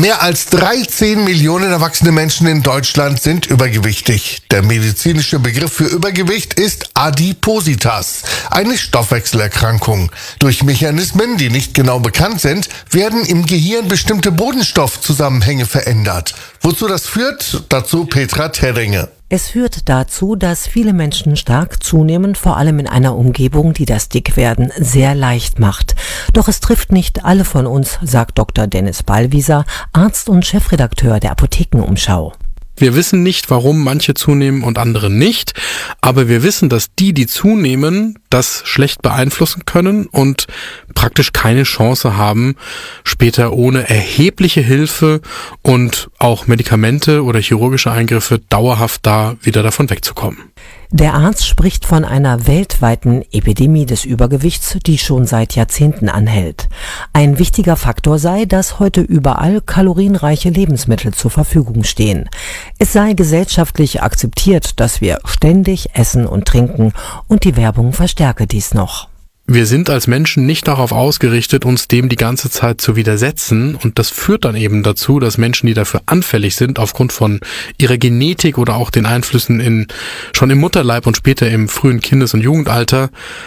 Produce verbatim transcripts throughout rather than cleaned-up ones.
Mehr als dreizehn Millionen erwachsene Menschen in Deutschland sind übergewichtig. Der medizinische Begriff für Übergewicht ist Adipositas, eine Stoffwechselerkrankung. Durch Mechanismen, die nicht genau bekannt sind, werden im Gehirn bestimmte Bodenstoffzusammenhänge verändert. Wozu das führt? Dazu Petra Terringe. Es führt dazu, dass viele Menschen stark zunehmen, vor allem in einer Umgebung, die das Dickwerden sehr leicht macht. Doch es trifft nicht alle von uns, sagt Doktor Dennis Ballwieser, Arzt und Chefredakteur der Apothekenumschau. Wir wissen nicht, warum manche zunehmen und andere nicht, aber wir wissen, dass die, die zunehmen, das schlecht beeinflussen können und praktisch keine Chance haben, später ohne erhebliche Hilfe und auch Medikamente oder chirurgische Eingriffe dauerhaft da wieder davon wegzukommen. Der Arzt spricht von einer weltweiten Epidemie des Übergewichts, die schon seit Jahrzehnten anhält. Ein wichtiger Faktor sei, dass heute überall kalorienreiche Lebensmittel zur Verfügung stehen. Es sei gesellschaftlich akzeptiert, dass wir ständig essen und trinken, und die Werbung verstärke dies noch. Wir sind als Menschen nicht darauf ausgerichtet, uns dem die ganze Zeit zu widersetzen, und das führt dann eben dazu, dass Menschen, die dafür anfällig sind, aufgrund von ihrer Genetik oder auch den Einflüssen in schon im Mutterleib und später im frühen Kindes- und Jugendalter,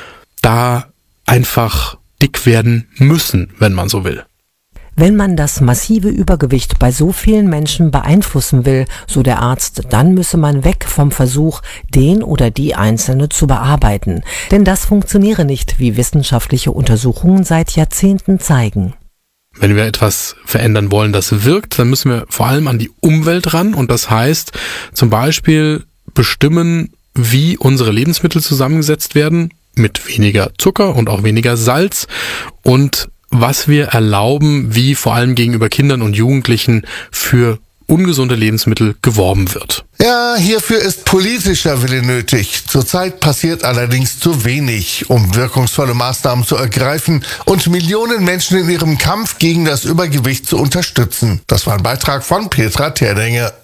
da einfach dick werden müssen, wenn man so will. Wenn man das massive Übergewicht bei so vielen Menschen beeinflussen will, so der Arzt, dann müsse man weg vom Versuch, den oder die Einzelne zu bearbeiten. Denn das funktioniere nicht, wie wissenschaftliche Untersuchungen seit Jahrzehnten zeigen. Wenn wir etwas verändern wollen, das wirkt, dann müssen wir vor allem an die Umwelt ran, und das heißt zum Beispiel bestimmen, wie unsere Lebensmittel zusammengesetzt werden, mit weniger Zucker und auch weniger Salz, und was wir erlauben, wie vor allem gegenüber Kindern und Jugendlichen für ungesunde Lebensmittel geworben wird. Ja, hierfür ist politischer Wille nötig. Zurzeit passiert allerdings zu wenig, um wirkungsvolle Maßnahmen zu ergreifen und Millionen Menschen in ihrem Kampf gegen das Übergewicht zu unterstützen. Das war ein Beitrag von Petra Terringe.